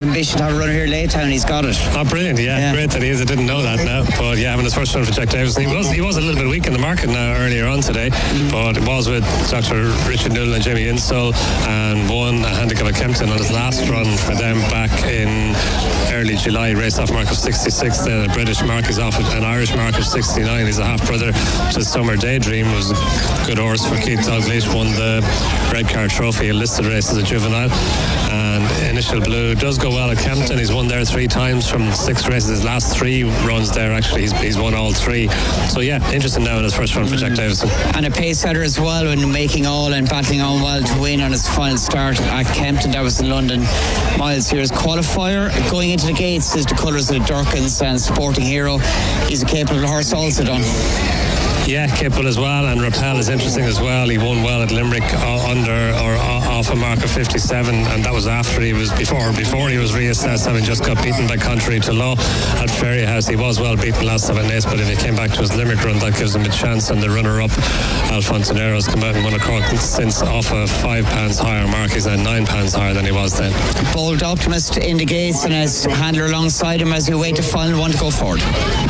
ambition to have a runner here late town. He's got it. Oh, brilliant! Yeah, great that he is. I didn't know that now, but yeah, having his first run for Jack Davison, he was a little bit weak in the market now earlier on today, but it was with Dr. Richard Newell and Jamie Insole, and won a handicap at Kempton on his last run for them back in early July. Raced off a mark of 66, then a British mark. He's off an Irish mark of 69. He's a half brother to Summer Daydream. Was a good horse for Keith Dalglish. Won the Red Car Trophy, a listed race as a juvenile. And Initial Blue does go well at Kempton. He's won there 3 times from 6 races. His last 3 runs there, actually, he's won all 3. So yeah, interesting now in his first run for Jack Davison. And a pace setter as well, when making all and battling on well to win on his final start at Kempton. That was the London Miles Series qualifier. Going into the gates is the colours of Durkins and Sporting Hero. He's a capable horse also, done. Yeah, capable as well, and Rappel is interesting as well. He won well at Limerick off a mark of 57, and that was after he was before he was reassessed, having just got beaten by Contrary to Law at Ferryhouse. He was well beaten last time at Naas, but if he came back to his Limerick run, that gives him a chance. And the runner-up, Alfonsonero's come out and won a Cork since off a £5 higher mark. He's now £9 higher than he was then. Bold Optimist in the gates, and his handler alongside him as we wait to final one to go forward.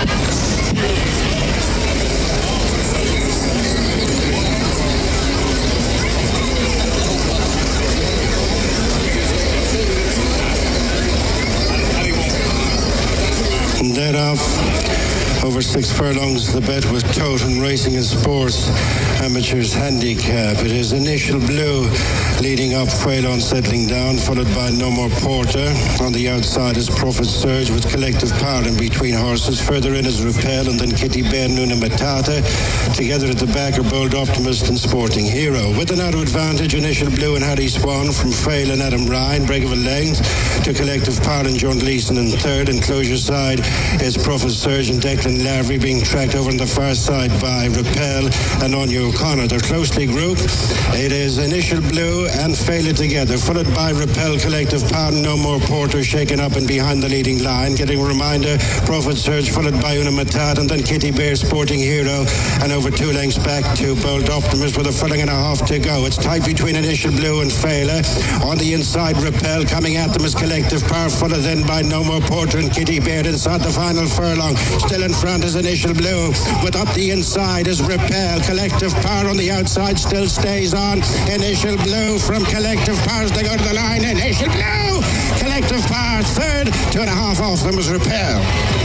Thereof, over 6 furlongs, the bet was Toten Racing and Sports Amateurs Handicap. It is Initial Blue leading up, Quailon settling down, followed by No More Porter. On the outside is Prophet Surge with Collective Power in between horses. Further in is Rappel, and then Kitty Bear, Nuna Matata. Together at the back are Bold Optimist and Sporting Hero. With an auto advantage, Initial Blue and Harry Swan from Fail and Adam Ryan. Break of a length to Collective Power and John Gleeson in third. And closure side is Prophet Surge and Declan Lavery, being tracked over on the far side by Rappel and Anya O'Connor. They're closely grouped. It is Initial Blue and Fail It together, followed by Rappel, Collective Power, No More Porter shaken up and behind the leading line. Getting a reminder, Prophet Surge followed by Una Matata, and then Kitty Bear, Sporting Hero, and over 2 lengths back to Bold Optimist with a furlong and a half to go. It's tight between Initial Blue and Fail It. On the inside, Rappel coming at them as Collective Power, followed then by No More Porter and Kitty Bear inside the final furlong. Still in front is Initial Blue, but up the inside is Rappel. Collective Power on the outside still stays on. Initial Blue from Collective Powers, they go to the line. Initial Blue, Collective Power third, 2.5 off them was Rappel.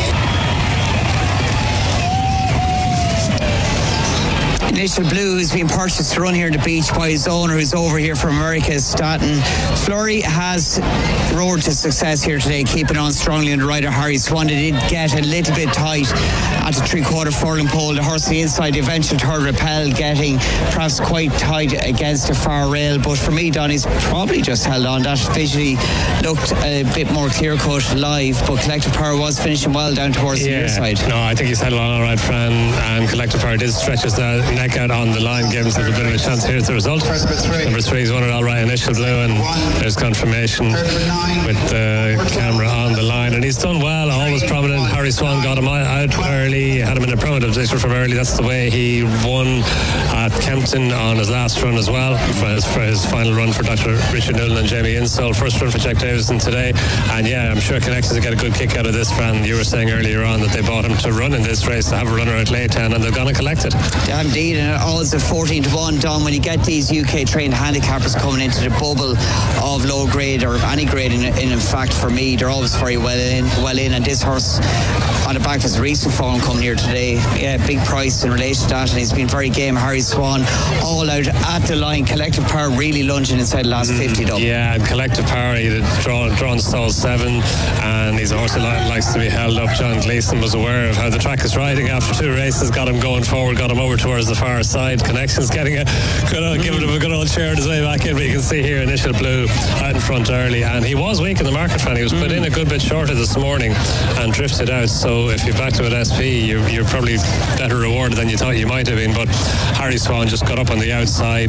Initial Blue has been purchased to run here on the beach by his owner, who's over here from America, Staten. Flurry has roared to success here today, keeping on strongly on the rider Harry Swan. It did get a little bit tight at the 3/4 furlong pole. The horse on the inside, the eventual third, Rappel, getting perhaps quite tight against the far rail. But for me, Donny's probably just held on. That visually looked a bit more clear-cut live, but Collective Power was finishing well down towards the near side. No, I think he's held on all right, Fran, and Collective Power did stretch his neck out on the line, gave himself a bit of a chance. Here's the result. Number 3 is won it all right, Initial Blue, and there's confirmation with the camera on the line, and he's done well, always prominent. Harry Swan got him out early, had him in a prominent position from early. That's the way he won at Kempton on his last run as well, for his final run for Dr. Richard Newell and Jamie Insole. First run for Jack Davison today, and yeah, I'm sure Connections will get a good kick out of this, Fran. You were saying earlier on that they bought him to run in this race, to have a runner at Laytown, and they're going to collect it. Yeah, indeed, and odds of 14-1, Don, when you get these UK trained handicappers coming into the bubble of low grade or any grade in fact, for me, they're always very well in, and this horse on the back of his recent form coming here today, yeah, big price in relation to that, and he's been very game. Harry Swan all out at the line. Collective Power really lunging inside the last 50 though. Yeah, and Collective Power, he had drawn stall 7, and he's a horse that likes to be held up. John Gleeson was aware of how the track is riding after 2 races, got him going forward, got him over towards the far side. Connections getting giving him a good old cheer on his way back in, but you can see here Initial Blue out in front early, and he was weak in the market, Fanny. He was put in a good bit shorter this morning and drifted out, so if you're back to it SP, you're probably better rewarded than you thought you might have been. But Harry Swan just got up on the outside,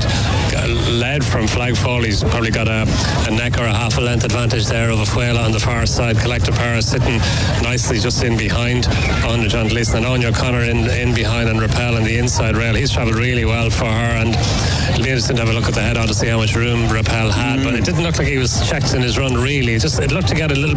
led from Flagfall. He's probably got a neck or a half a length advantage there over Fuela on the far side. Collective Power sitting nicely just in behind under John Gleeson, and Anya O'Connor in behind, and Rappel on the inside rail. He's travelled really well for her, and it'll be interesting to have a look at the head on to see how much room Rappel had, but it didn't look like he was checked in his run really. It looked to get a little